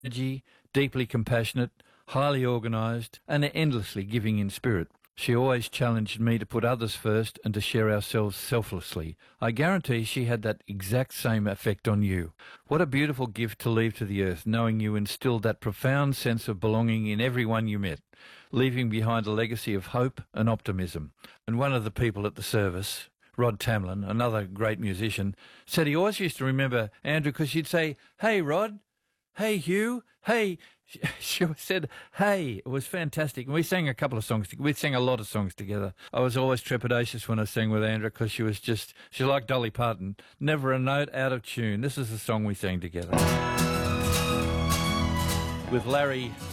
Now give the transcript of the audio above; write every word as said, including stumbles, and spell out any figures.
energy, deeply compassionate, highly organised, and endlessly giving in spirit. She always challenged me to put others first and to share ourselves selflessly. I guarantee she had that exact same effect on you. What a beautiful gift to leave to the earth, knowing you instilled that profound sense of belonging in everyone you met, leaving behind a legacy of hope and optimism. And one of the people at the service, Rod Tamlin, another great musician, said he always used to remember Andrew because she'd say, "Hey, Rod. Hey, Hugh. Hey." She said, "Hey." It was fantastic. And we sang a couple of songs. We sang a lot of songs together. I was always trepidatious when I sang with Andrew because she was just, she's like Dolly Parton, never a note out of tune. This is the song we sang together with Larry